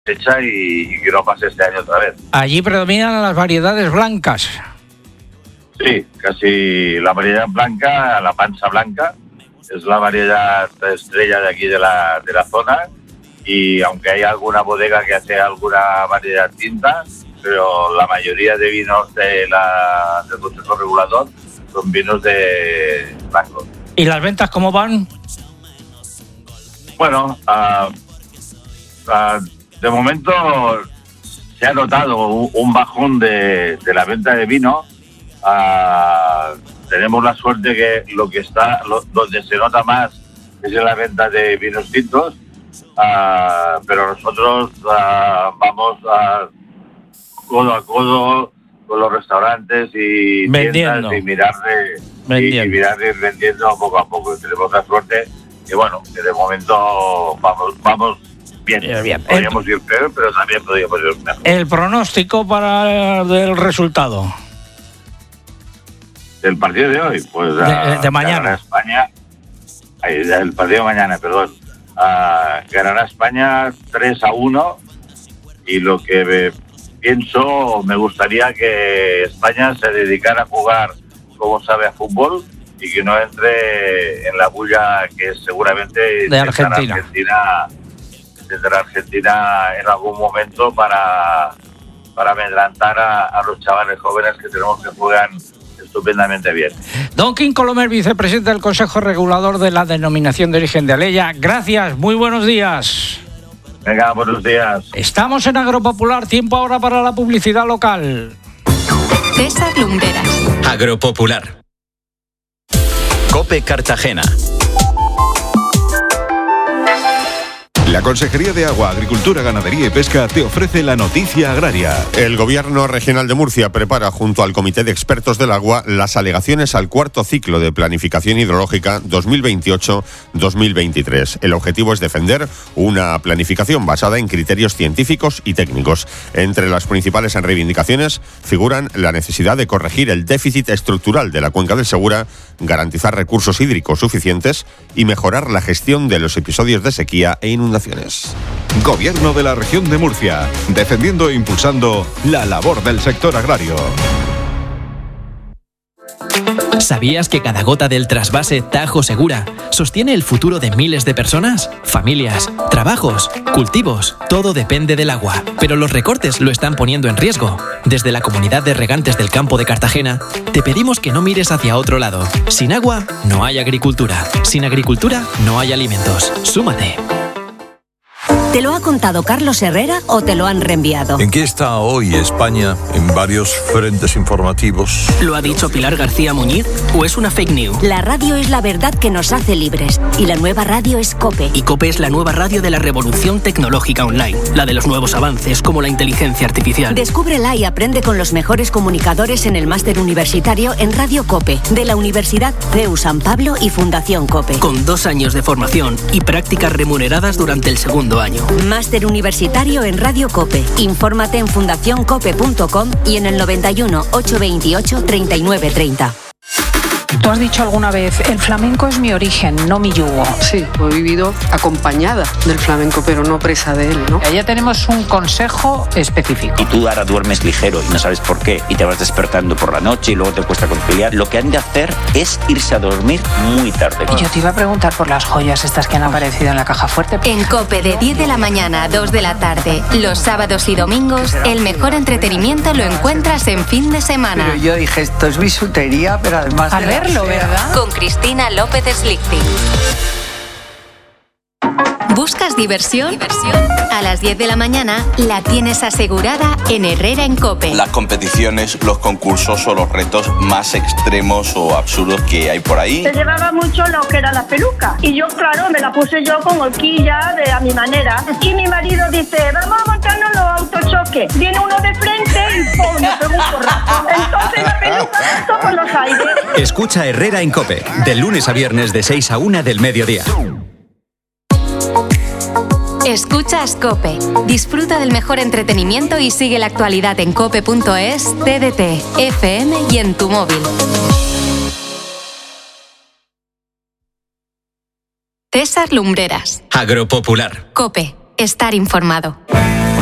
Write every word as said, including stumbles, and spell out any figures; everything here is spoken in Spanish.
hecha y, y que no pase este año otra vez. Allí predominan las variedades blancas. Sí, casi la variedad blanca, la panza blanca, es la variedad estrella de aquí de la, de la zona, y aunque hay alguna bodega que hace alguna variedad tinta, pero la mayoría de vinos de la, del Consejo Regulador son vinos de blancos. ¿Y las ventas cómo van? Bueno, uh, uh, de momento se ha notado un, un bajón de, de la venta de vino. Uh, tenemos la suerte que lo que está, lo, donde se nota más es en la venta de vinos tintos, uh, pero nosotros uh, vamos a codo a codo con los restaurantes y vendiendo. tiendas y mirar de, y, y mirar de ir vendiendo poco a poco. Tenemos la suerte que bueno, que de momento vamos, vamos bien. Bien, bien. Podríamos el, ir peor, pero también podríamos ir mejor. El pronóstico para el resultado del partido de hoy, pues de, uh, de mañana. Ganará España, el partido de mañana, perdón. Uh, ganará España tres a uno, y lo que me pienso, me gustaría que España se dedicara a jugar como sabe a fútbol y que no entre en la bulla que seguramente de Argentina. Argentina tendrá Argentina en algún momento para, para amedrentar a, a los chavales jóvenes que tenemos que juegan estupendamente bien. Don Quim Colomer, vicepresidente del Consejo Regulador de la Denominación de Origen de Alella, gracias, muy buenos días. Venga, buenos días. Estamos en Agropopular, tiempo ahora para la publicidad local. César Lumbreras. Agropopular. COPE Cartagena. La Consejería de Agua, Agricultura, Ganadería y Pesca te ofrece la noticia agraria. El Gobierno Regional de Murcia prepara junto al Comité de Expertos del Agua las alegaciones al cuarto ciclo de planificación hidrológica dos mil veintiocho dos mil veintitrés. El objetivo es defender una planificación basada en criterios científicos y técnicos. Entre las principales reivindicaciones figuran la necesidad de corregir el déficit estructural de la cuenca del Segura, garantizar recursos hídricos suficientes y mejorar la gestión de los episodios de sequía e inundaciones. Gobierno de la Región de Murcia, defendiendo e impulsando la labor del sector agrario. ¿Sabías que cada gota del trasvase Tajo Segura sostiene el futuro de miles de personas? Familias, trabajos, cultivos, todo depende del agua. Pero los recortes lo están poniendo en riesgo. Desde la Comunidad de Regantes del Campo de Cartagena, te pedimos que no mires hacia otro lado. Sin agua, no hay agricultura. Sin agricultura, no hay alimentos. Súmate. ¿Te lo ha contado Carlos Herrera o te lo han reenviado? ¿En qué está hoy España en varios frentes informativos? ¿Lo ha dicho Pilar García Muñiz o es una fake news? La radio es la verdad que nos hace libres y la nueva radio es COPE. Y COPE es la nueva radio de la revolución tecnológica online, la de los nuevos avances como la inteligencia artificial. Descúbrela y aprende con los mejores comunicadores en el máster universitario en Radio COPE de la Universidad C E U San Pablo y Fundación COPE. Con dos años de formación y prácticas remuneradas durante el segundo año. Máster universitario en Radio COPE. Infórmate en fundación cope punto com y en el noventa y uno, ochocientos veintiocho, treinta y nueve treinta. Tú has dicho alguna vez, el flamenco es mi origen, no mi yugo. Sí, he vivido acompañada del flamenco, pero no presa de él, ¿no? Ya tenemos un consejo específico. Y tú ahora duermes ligero y no sabes por qué, y te vas despertando por la noche y luego te cuesta conciliar. Lo que han de hacer es irse a dormir muy tarde. Y yo te iba a preguntar por las joyas estas que han aparecido en la caja fuerte. En COPE de diez de la mañana a dos de la tarde, los sábados y domingos, el mejor entretenimiento lo encuentras en fin de semana. Pero yo dije, esto es bisutería, pero además... A verlo, ¿verdad? Con Cristina López Slichting. ¿Buscas diversión? ¿Diversión? A las diez de la mañana la tienes asegurada en Herrera en COPE. Las competiciones, los concursos o los retos más extremos o absurdos que hay por ahí. Se llevaba mucho lo que era la peluca. Y yo, claro, me la puse yo con horquilla de a mi manera. Y mi marido dice, vamos a montarnos los autochoques. Viene uno de frente y ¡pum! Me pegó un porrazo. Entonces la peluca saltó por los aires. Escucha Herrera en COPE, de lunes a viernes de seis a una del mediodía. Escuchas COPE. Disfruta del mejor entretenimiento y sigue la actualidad en cope punto es, T D T, F M y en tu móvil. César Lumbreras. Agropopular. COPE. estar informado.